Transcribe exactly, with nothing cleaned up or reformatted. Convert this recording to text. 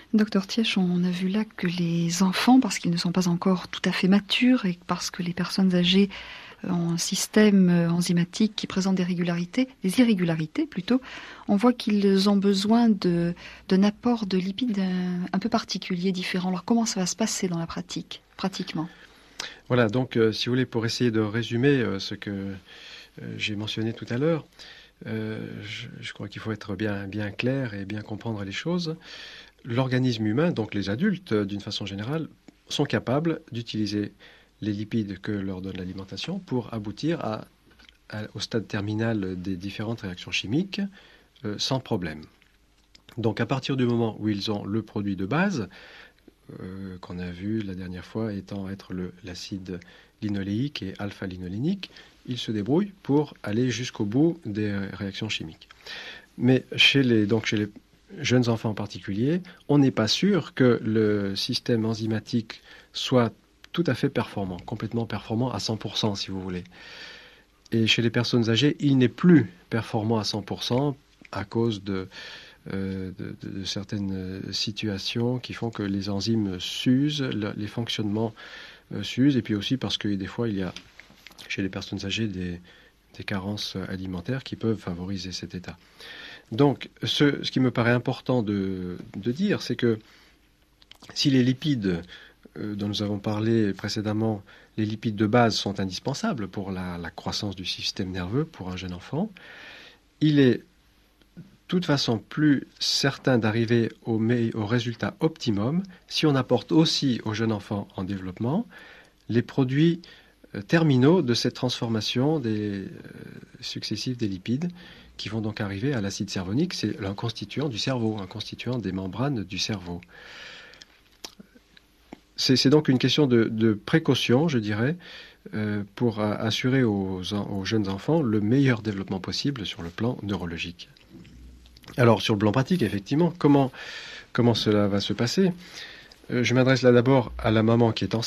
Docteur Tièche, on a vu là que les enfants, parce qu'ils ne sont pas encore tout à fait matures et parce que les personnes âgées ont un système enzymatique qui présente des régularités, des irrégularités plutôt, on voit qu'ils ont besoin de, d'un apport de lipides un, un peu particulier, différent. Alors comment ça va se passer dans la pratique, pratiquement? Voilà, donc euh, si vous voulez, pour essayer de résumer euh, ce que euh, j'ai mentionné tout à l'heure, euh, je, je crois qu'il faut être bien, bien clair et bien comprendre les choses. L'organisme humain, donc les adultes d'une façon générale, sont capables d'utiliser les lipides que leur donne l'alimentation pour aboutir à, à, au stade terminal des différentes réactions chimiques euh, sans problème. Donc à partir du moment où ils ont le produit de base, euh, qu'on a vu la dernière fois étant être le, l'acide linoléique et alpha-linolénique, ils se débrouillent pour aller jusqu'au bout des réactions chimiques. Mais chez les, donc chez les jeunes enfants en particulier, on n'est pas sûr que le système enzymatique soit tout à fait performant, complètement performant à cent pour cent si vous voulez. Et chez les personnes âgées, il n'est plus performant à cent pour cent à cause de, euh, de, de, de certaines situations qui font que les enzymes s'usent, le, les fonctionnements euh, s'usent, et puis aussi parce que des fois il y a chez les personnes âgées des, des carences alimentaires qui peuvent favoriser cet état. Donc, ce, ce qui me paraît important de, de dire, c'est que si les lipides euh, dont nous avons parlé précédemment, les lipides de base sont indispensables pour la, la croissance du système nerveux pour un jeune enfant, il est de toute façon plus certain d'arriver au, au résultat optimum si on apporte aussi aux jeunes enfants en développement les produits euh, terminaux de cette transformation des, euh, successive des lipides, qui vont donc arriver à l'acide cervonique. C'est un constituant du cerveau, un constituant des membranes du cerveau. C'est, c'est donc une question de, de précaution, je dirais, euh, pour a, assurer aux, aux jeunes enfants le meilleur développement possible sur le plan neurologique. Alors, sur le plan pratique, effectivement, comment, comment cela va se passer ? euh, Je m'adresse là d'abord à la maman qui est enceinte.